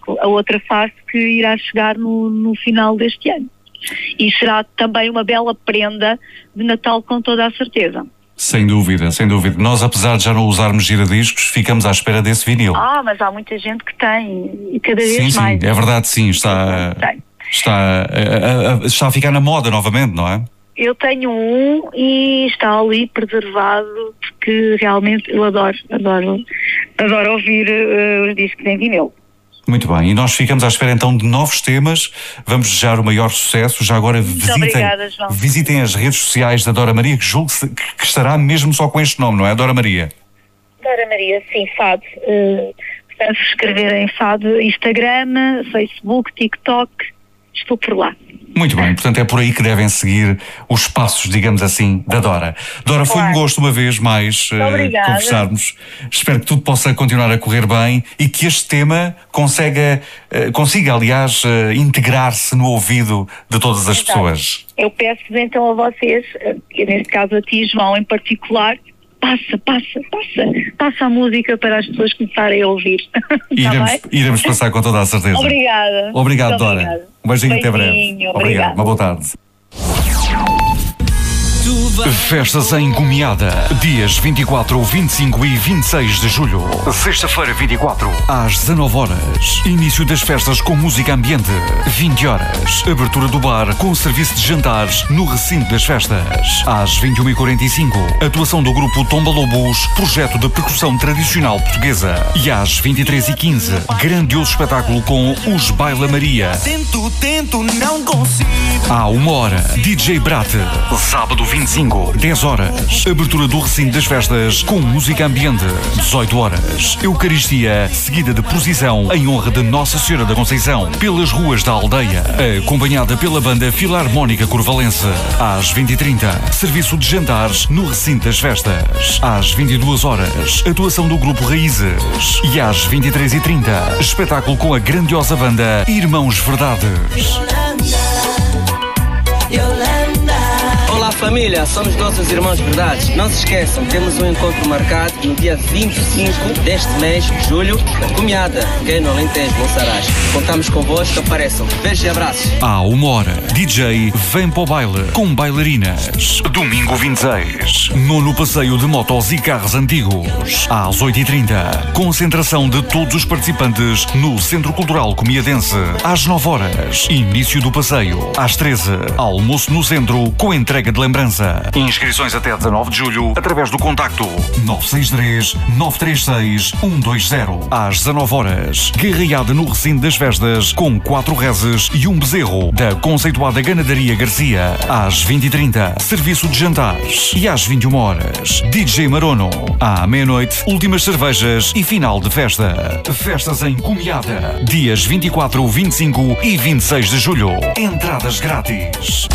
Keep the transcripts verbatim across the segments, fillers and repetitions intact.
a outra face que irá chegar no, no final deste ano. E será também uma bela prenda de Natal, com toda a certeza. Sem dúvida, sem dúvida. Nós, apesar de já não usarmos giradiscos, ficamos à espera desse vinil. Ah, mas há muita gente que tem, e cada vez sim, sim, mais. Sim, é verdade, sim. Está, está, a, a, está a ficar na moda novamente, não é? Eu tenho um e está ali preservado, porque realmente eu adoro, adoro, adoro ouvir uh, os discos em vinil. Muito bem, e nós ficamos à espera então de novos temas. Vamos desejar o maior sucesso. Já agora visitem, obrigada, João. visitem as redes sociais da Dora Maria, que julgo que, que estará mesmo só com este nome, não é, Dora Maria? Dora Maria, sim, Fado. Uh, portanto, escreverem Fado, Instagram, Facebook, TikTok, estou por lá. Muito bem, portanto é por aí que devem seguir os passos, digamos assim, da Dora. Dora, foi claro. um gosto uma vez mais uh, conversarmos. Espero que tudo possa continuar a correr bem e que este tema consiga, uh, consiga aliás, uh, integrar-se no ouvido de todas as Exato. pessoas. Eu peço então a vocês, neste caso a ti, João, em particular, passa, passa, passa, passa a música para as pessoas começarem a ouvir. Iremos, iremos passar com toda a certeza. Obrigada. Obrigado, Dora. Obrigada. Um beijinho, beijinho, até breve. Obrigado. Obrigado. Uma boa tarde. Festas em Gomeada, dias vinte e quatro, vinte e cinco e vinte e seis de julho. Sexta-feira, vinte e quatro, às dezanove horas. Início das festas com música ambiente. vinte horas. Abertura do bar com serviço de jantares no recinto das festas. Às vinte e uma e quarenta e cinco, atuação do grupo Tomba Lobos, projeto de percussão tradicional portuguesa. E às vinte e três e quinze, grandioso espetáculo com os Baila Maria. Tento, tento, não consigo. À uma hora, D J Brate. Sábado vinte e cinco, dez horas. Abertura do recinto das festas com música ambiente. dezoito horas. Eucaristia, seguida de procissão em honra de Nossa Senhora da Conceição, pelas ruas da aldeia, acompanhada pela banda Filarmónica Corvalense. Às vinte e trinta, serviço de jantares no recinto das festas. Às vinte e duas horas, atuação do grupo Raízes. E às vinte e três e trinta, espetáculo com a grandiosa banda Irmãos Verdades. Olá família, somos nossos irmãos Verdades. Não se esqueçam, temos um encontro marcado no dia vinte e cinco deste mês de julho, na Gomeada, ok? No Alentejo, Monsaraz. Contamos convosco, apareçam. Beijos e abraços. À uma hora, D J vem para o baile com bailarinas. Domingo vinte e seis, nono passeio de motos e carros antigos. Às oito e trinta, concentração de todos os participantes no Centro Cultural Comiadense. Às nove horas, início do passeio. Às treze, almoço no centro com entrega de lembrança. Inscrições até dezanove de julho através do contacto nove seis três, nove três seis, um dois zero. Às dezanove horas, garreada no recinto das festas com quatro rezes e um bezerro da conceituada Ganadaria Garcia. Às vinte e trinta, serviço de jantares. E às vinte e uma horas, D J Marono. À meia-noite, últimas cervejas e final de festa. Festas em Gomeada, dias vinte e quatro, vinte e cinco e vinte e seis de julho. Entradas grátis.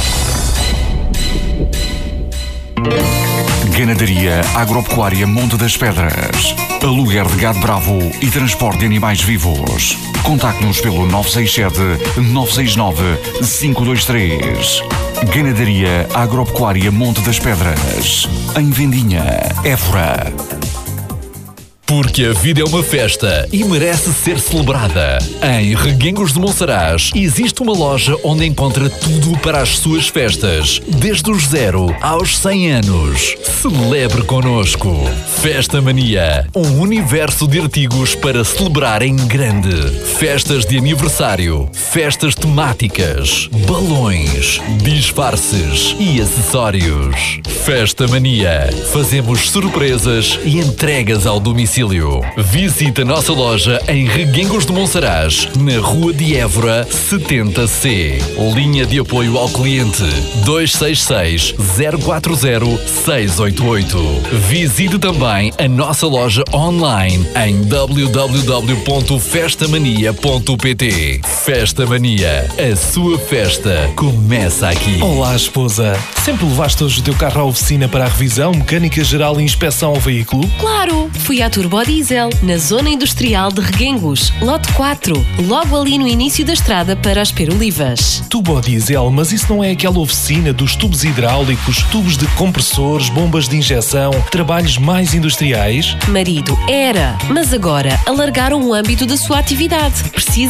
Ganadaria Agropecuária Monte das Pedras. Aluguer de gado bravo e transporte de animais vivos. Contacte-nos pelo nove seis sete, nove seis nove, cinco dois três. Ganadaria Agropecuária Monte das Pedras. Em Vendinha, Évora. Porque a vida é uma festa e merece ser celebrada. Em Reguengos de Monsaraz existe uma loja onde encontra tudo para as suas festas, desde os zero aos cem anos. Celebre connosco. Festa Mania, um universo de artigos para celebrar em grande. Festas de aniversário, festas temáticas, balões, disfarces e acessórios. Festa Mania, fazemos surpresas e entregas ao domicílio. Visite a nossa loja em Reguengos de Monsaraz, na Rua de Évora, setenta C. Linha de apoio ao cliente dois seis seis, zero quatro zero, seis oito oito. Visite também a nossa loja online em w w w ponto festa mania ponto p t. Festa Mania, a sua festa começa aqui. Olá, esposa. Sempre levaste hoje o teu carro à oficina para a revisão, mecânica geral e inspeção ao veículo? Claro! Fui à Turbo Diesel, na Zona Industrial de Reguengos, lote quatro, logo ali no início da estrada para as Perolivas. Turbo Diesel, mas isso não é aquela oficina dos tubos hidráulicos, tubos de compressores, bombas de injeção, trabalhos mais industriais? Marido, era, mas agora alargaram o âmbito da sua atividade. Precisa